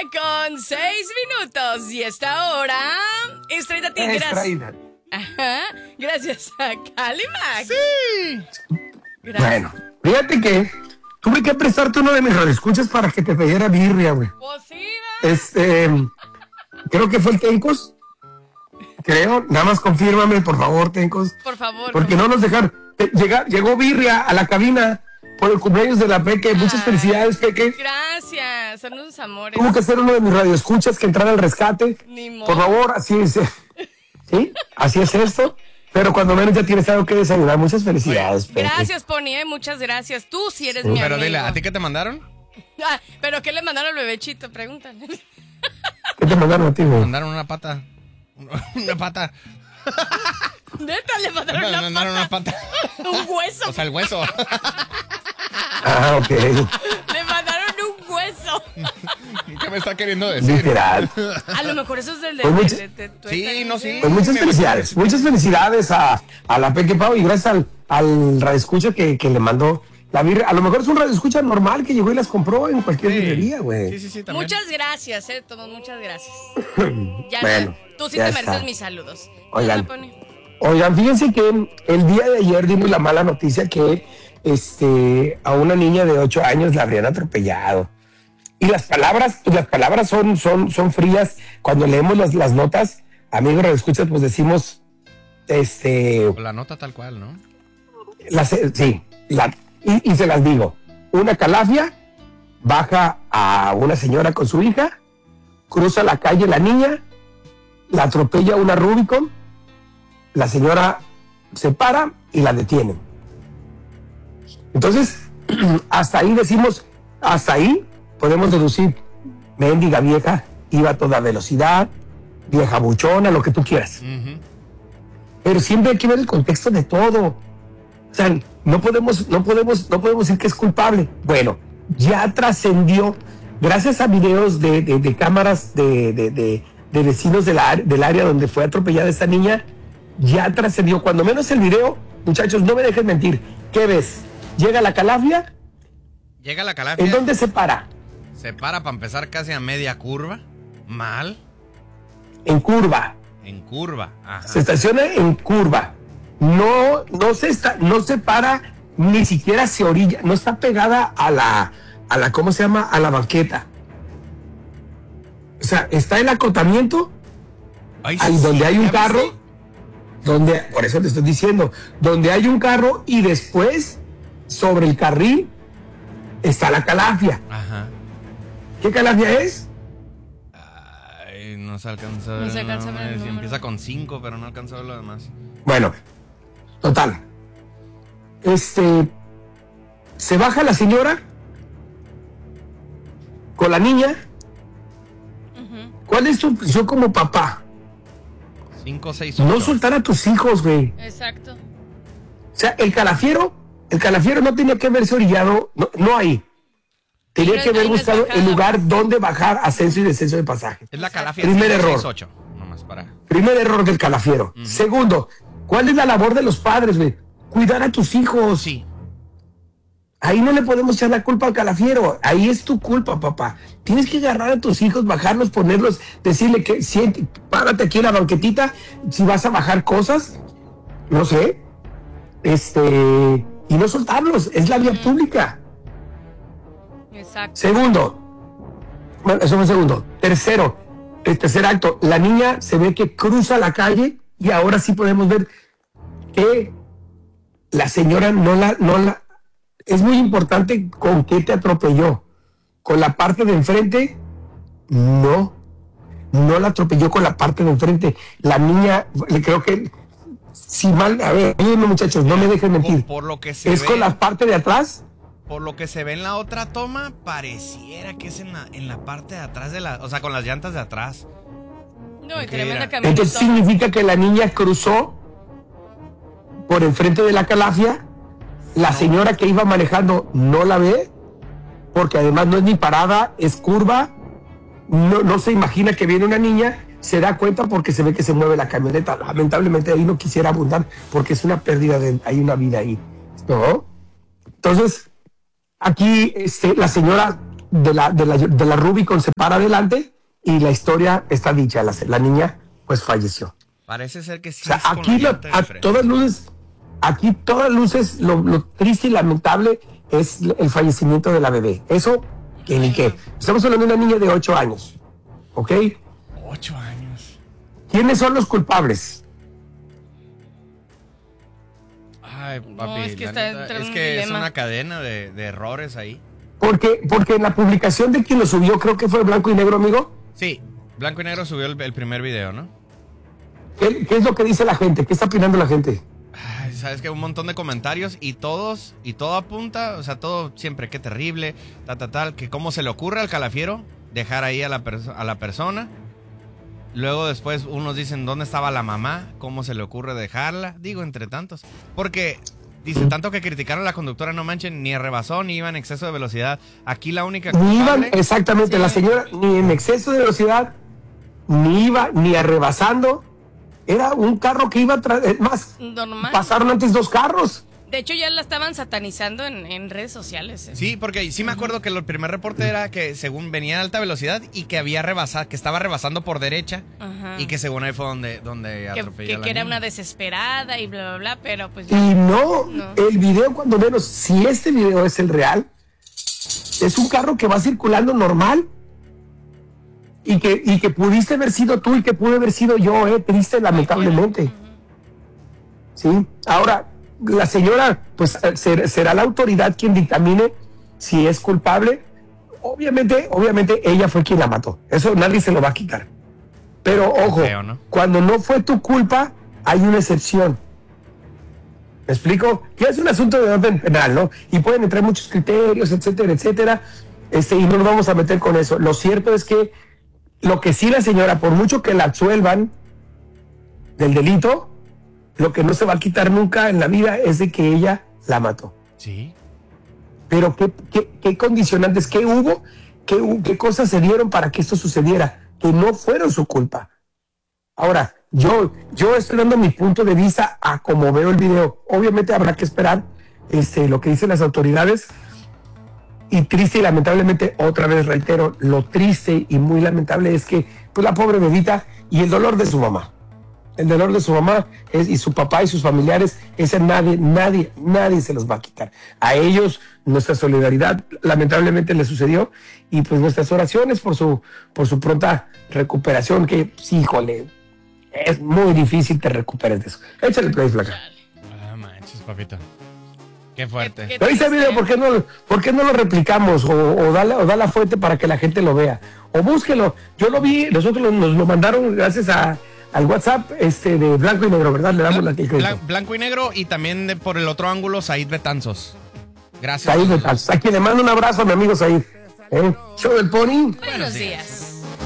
con 6 minutos. Y esta hora es traída a ti. Gracias a Calimax. Sí. Gracias. Bueno, fíjate que tuve que prestarte uno de mis radioescuchas para que te pidiera birria, güey. Posible. Creo que fue el Tencos. Creo, nada más confírmame, por favor, Tencos. Por favor. Porque no nos dejaron. Llegó birria a la cabina por el cumpleaños de la Peque. Muchas felicidades, Peque. Gracias, son unos amores. Tuvo que ser uno de mis radioescuchas que entrara al rescate. Ni modo. Por favor, así es. ¿Sí? Así es esto. Pero cuando menos ya tienes algo que desayunar. Muchas felicidades, Peque. Gracias, Pony, muchas gracias. Tú sí eres mi Pero amigo. dile, ¿a ti qué te mandaron? ¿Pero qué le mandaron al bebechito? Pregúntale. ¿Qué te mandaron a ti, güey? Mandaron una pata. Una pata. Neta, le mandaron una pata. Un hueso. O sea, el hueso. Ok. Le mandaron un hueso. ¿Qué me está queriendo decir? Literal. A lo mejor eso es del de Sí, no, sí. Pues muchas felicidades. Muchas felicidades a la Peque Pau y gracias al radioescucha que le mandó la birria. A lo mejor es un radioescucha normal que llegó y las compró en cualquier birrería, güey. Sí, también. Muchas gracias, todos, muchas gracias. Ya, Bueno, tú sí ya te mereces está. mis saludos. Oigan, fíjense que el día de ayer dimos la mala noticia que a una niña de 8 años la habrían atropellado. Y las palabras son frías. Cuando leemos las notas, amigos radioescuchas, pues decimos, La nota tal cual, ¿no? y se las digo. Una calafia baja a una señora con su hija, cruza la calle la niña, la atropella una Rubicon, la señora se para y la detienen. Entonces, hasta ahí podemos deducir, mendiga vieja, iba a toda velocidad, vieja buchona, lo que tú quieras. Uh-huh. Pero siempre hay que ver el contexto de todo. O sea, no podemos decir que es culpable. Bueno, ya trascendió, gracias a videos de cámaras de vecinos del área donde fue atropellada esta niña, ya trascendió. Cuando menos el video, muchachos, no me dejen mentir. ¿Qué ves? Llega la calafia. ¿En dónde se para? Se para empezar casi a media curva. Mal. En curva. Ajá. Se estaciona en curva. No se para, ni siquiera se orilla. No está pegada a la ¿cómo se llama? A la banqueta. O sea, está el acotamiento. Ahí donde hay un carro. Por eso te estoy diciendo, donde hay un carro y después, sobre el carril, está la calafia. Ajá. ¿Qué calafia es? Ay, no se alcanza a ver. No se alcanza a ver el número. Empieza con 5, pero no alcanza a ver lo demás. Bueno, total. Se baja la señora con la niña. Uh-huh. ¿Cuál es tu posición como papá? 5, 6, 8. No soltar a tus hijos, güey. Exacto. O sea, el calafiero no tenía que haberse orillado, no ahí. Tenía que haber buscado el lugar donde bajar ascenso y descenso de pasaje. Es la calafia. Primer 5, error. 6, 8. Nomás para. Primer error del calafiero. Uh-huh. Segundo, ¿cuál es la labor de los padres, güey? Cuidar a tus hijos. Sí. Ahí no le podemos echar la culpa al calafiero. Ahí es tu culpa, papá. Tienes que agarrar a tus hijos, bajarlos, ponerlos, decirle que párate aquí en la banquetita, si vas a bajar cosas, no sé, y no soltarlos. Es la vía pública. Exacto. Segundo, bueno, eso fue segundo. Tercero, el tercer acto, la niña se ve que cruza la calle y ahora sí podemos ver que la señora no la es muy importante con qué te atropelló. Con la parte de enfrente, no la atropelló con la parte de enfrente. La niña, creo que, si mal, a ver, muchachos, no me dejen mentir. Por lo que se ¿Es ve, con la parte de atrás? Por lo que se ve en la otra toma, pareciera que es en la parte de atrás o sea, con las llantas de atrás. No, y tremenda camioneta. Entonces significa que la niña cruzó por enfrente de la calafia. La señora que iba manejando no la ve, porque además no es ni parada, es curva. No se imagina que viene una niña, se da cuenta porque se ve que se mueve la camioneta. Lamentablemente ahí no quisiera abundar porque es una pérdida, hay una vida ahí, ¿no? Entonces, aquí la señora de la Rubicon se para adelante y la historia está dicha. La niña pues falleció. Parece ser que sí. O sea, es con aquí la llanta de a frente. todas luces, lo triste y lamentable es el fallecimiento de la bebé. Eso, que ni qué. Estamos hablando de una niña de 8 años. ¿Ok? 8 años. ¿Quiénes son los culpables? Ay, papi, No, es que la está neta, entre es un que es dilema. una cadena de errores ahí. Porque en la publicación de quien lo subió, creo que fue Blanco y Negro, amigo. Sí, Blanco y Negro subió el primer video, ¿no? ¿Qué es lo que dice la gente? ¿Qué está opinando la gente? Ay, sabes que un montón de comentarios y todo apunta, o sea, todo siempre, qué terrible, tal, que cómo se le ocurre al calafiero dejar ahí a la persona. Luego después unos dicen, ¿dónde estaba la mamá? ¿Cómo se le ocurre dejarla? Digo, entre tantos. Porque, dice, tanto que criticaron a la conductora, no manchen, ni rebasó, ni iba en exceso de velocidad. Aquí la única Ni iban, culpable... exactamente, Sí. la señora ni en exceso de velocidad, ni iba, ni arrebasando. Era un carro que iba más. Normal. Pasaron antes 2 carros. De hecho, ya la estaban satanizando en redes sociales. Sí, porque sí me acuerdo que el primer reporte era que según venía a alta velocidad y que había rebasado, que estaba rebasando por derecha Ajá. y que según ahí fue donde que, atropelló a la que era niña. una desesperada y bla, bla, bla, pero pues... Y no, No. el video, cuando menos, si este video es el real, es un carro que va circulando normal. Y que pudiste haber sido tú y que pude haber sido yo, triste, lamentablemente. Sí. Ahora, la señora, pues será la autoridad quien dictamine si es culpable. Obviamente ella fue quien la mató. Eso nadie se lo va a quitar. Pero ojo, Feo, ¿no? cuando no fue tu culpa, hay una excepción. ¿Me explico? Que es un asunto de orden penal, ¿no? Y pueden entrar muchos criterios, etcétera, etcétera. Y no nos vamos a meter con eso. Lo cierto es que lo que sí la señora, por mucho que la absuelvan del delito, lo que no se va a quitar nunca en la vida es de que ella la mató. Sí. Pero ¿qué condicionantes, qué hubo, qué cosas se dieron para que esto sucediera? Que no fueron su culpa. Ahora, yo estoy dando mi punto de vista a como veo el video. Obviamente habrá que esperar lo que dicen las autoridades. Y triste y lamentablemente, otra vez reitero, lo triste y muy lamentable es que pues la pobre bebita y el dolor de su mamá. El dolor de su mamá y su papá y sus familiares, ese nadie se los va a quitar. A ellos, nuestra solidaridad lamentablemente les sucedió y pues nuestras oraciones por su pronta recuperación, que sí, híjole, es muy difícil te recuperes de eso. Échale play, flaca. Ah, manches, papito. Qué fuerte. ¿Qué- ¿No viste el video? ¿Por qué no lo replicamos? O da la fuente para que la gente lo vea. O búsquelo. Yo lo vi, nosotros nos lo mandaron gracias al WhatsApp de Blanco y Negro, ¿verdad? Le damos el crédito. Blanco y Negro y también por el otro ángulo, Said Betanzos. Gracias. Said, a quien le mando un abrazo a mi amigo Said. Show del Pony. Buenos días.